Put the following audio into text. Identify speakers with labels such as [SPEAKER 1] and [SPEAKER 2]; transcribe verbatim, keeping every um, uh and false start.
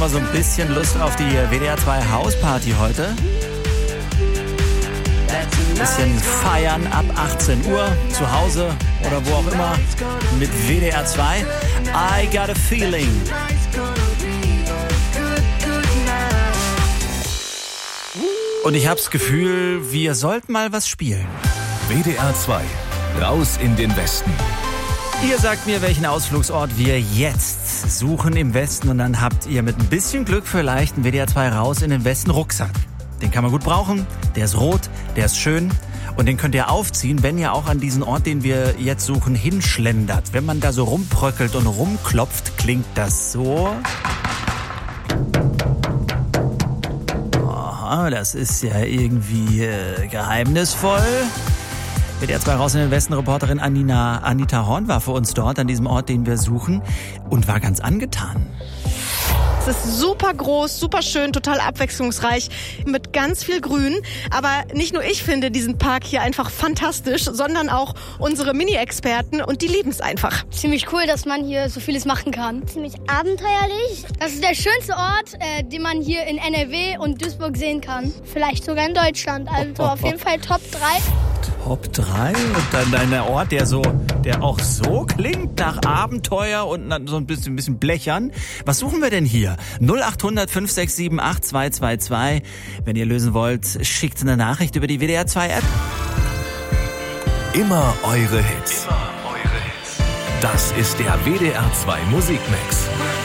[SPEAKER 1] Mal so ein bisschen Lust auf die W D R zwei Hausparty heute. Ein bisschen feiern ab achtzehn Uhr zu Hause oder wo auch immer mit W D R zwei. I got a feeling. Und ich hab's Gefühl, wir sollten mal was spielen.
[SPEAKER 2] W D R zwei, raus in den Westen.
[SPEAKER 1] Ihr sagt mir, welchen Ausflugsort wir jetzt suchen im Westen und dann habt ihr mit ein bisschen Glück vielleicht einen W D R zwei raus in den Westen Rucksack. Den kann man gut brauchen, der ist rot, der ist schön und den könnt ihr aufziehen, wenn ihr auch an diesen Ort, den wir jetzt suchen, hinschlendert. Wenn man da so rumpröckelt und rumklopft, klingt das so. Aha, das ist ja irgendwie äh, geheimnisvoll. W D R zwei raus in den Westen, Reporterin Anina, Anita Horn war für uns dort an diesem Ort, den wir suchen und war ganz angetan.
[SPEAKER 3] Es ist super groß, super schön, total abwechslungsreich, mit ganz viel Grün. Aber nicht nur ich finde diesen Park hier einfach fantastisch, sondern auch unsere Mini-Experten und die lieben es einfach.
[SPEAKER 4] Ziemlich cool, dass man hier so vieles machen kann. Ziemlich abenteuerlich. Das ist der schönste Ort, äh, den man hier in N R W und Duisburg sehen kann. Vielleicht sogar in Deutschland. Also auf jeden Fall Top drei.
[SPEAKER 1] Top drei und dann dein Ort, der so, der auch so klingt nach Abenteuer und so ein bisschen, ein bisschen blechern. Was suchen wir denn hier? null acht hundert fünf sechs sieben acht zwei zwei zwei. Wenn ihr lösen wollt, schickt eine Nachricht über die W D R zwei App.
[SPEAKER 2] Immer eure Hits. Immer eure Hits. Das ist der W D R zwei Musikmix.